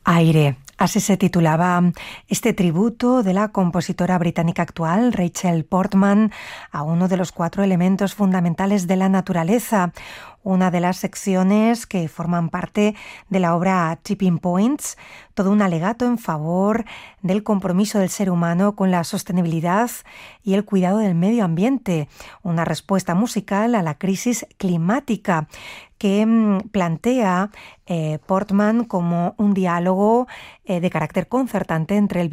Aire. Así se titulaba este tributo de la compositora británica actual, Rachel Portman, a uno de los 4 elementos fundamentales de la naturaleza, una de las secciones que forman parte de la obra Tipping Points, todo un alegato en favor del compromiso del ser humano con la sostenibilidad y el cuidado del medio ambiente, una respuesta musical a la crisis climática que plantea Portman como un diálogo de carácter concertante entre el